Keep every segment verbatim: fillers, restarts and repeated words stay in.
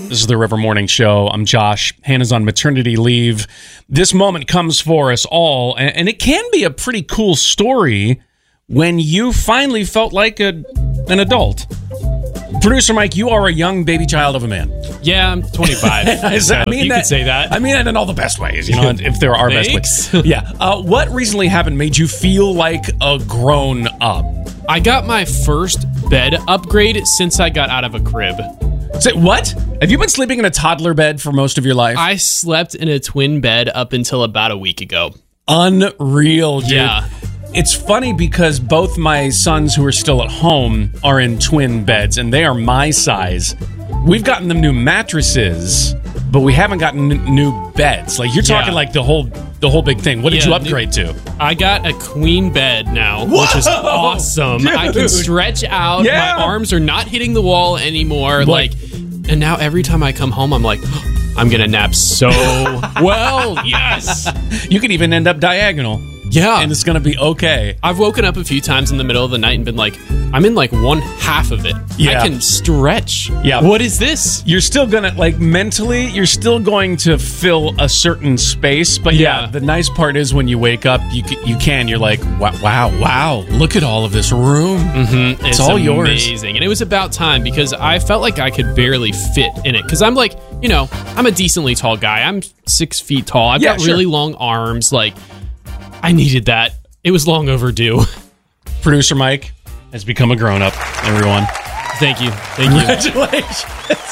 This is the River Morning Show. I'm Josh. Hannah's on maternity leave. This moment comes for us all, and it can be a pretty cool story when you finally felt like a an adult. Producer Mike, you are a young baby child of a man. Yeah, I'm twenty-five. I, so I mean you that, could say that. I mean that in all the best ways, you know, if there are best ways. Yeah. Uh, what recently happened made you feel like a grown up? I got my first bed upgrade since I got out of a crib. Say, what? Have you been sleeping in a toddler bed for most of your life? I slept in a twin bed up until about a week ago. Unreal, dude. Yeah. It's funny because both my sons who are still at home are in twin beds, and they are my size. We've gotten them new mattresses, but we haven't gotten n- new beds. Like, you're talking Yeah. like the whole the whole big thing. What did Yeah, you upgrade new- to? I got a queen bed now, Whoa! which is awesome. Dude. I can stretch out. Yeah. My arms are not hitting the wall anymore. Like- Like, and now every time I come home, I'm like, I'm gonna nap so well. Yes. You could even end up diagonal, Yeah. and it's going to be okay. I've woken up a few times in the middle of the night and been like, I'm in like one half of it. Yeah. I can stretch. Yeah. What is this? You're still going to, like, mentally, you're still going to fill a certain space. But yeah, Yeah. the nice part is when you wake up, you c- you can, you're like, wow, wow, wow, look at all of this room. Mm-hmm. It's all yours. Amazing. And it was about time because I felt like I could barely fit in it. Because I'm like, you know, I'm a decently tall guy. I'm six feet tall. I've Yeah, got sure. really long arms. Like, I needed that. It was long overdue. Producer Mike has become a grown-up, everyone. Thank you. Thank you. Congratulations.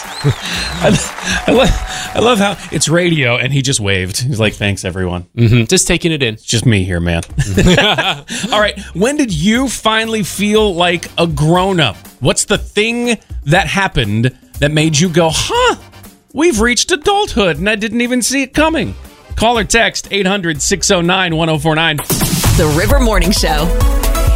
I, I, love, I love how it's radio, and he just waved. He's like, thanks, everyone. Mm-hmm. Just taking it in. It's just me here, man. All right. When did you finally feel like a grown-up? What's the thing that happened that made you go, huh, we've reached adulthood, and I didn't even see it coming? Call or text eight hundred, six oh nine, one oh four nine. The River Morning Show.